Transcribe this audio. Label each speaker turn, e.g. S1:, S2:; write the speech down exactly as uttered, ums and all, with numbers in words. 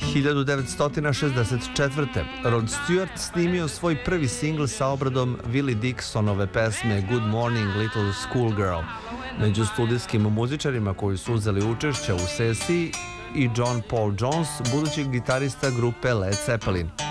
S1: hiljadu devetsto šezdeset četvrte. Rod Stewart snimio svoj prvi singl sa obradom Willie Dixonove pesme Good Morning Little Schoolgirl. Među studijskim muzičarima koji su uzeli učešće u sesiji i John Paul Jones, budući gitarista grupe Led Zeppelin.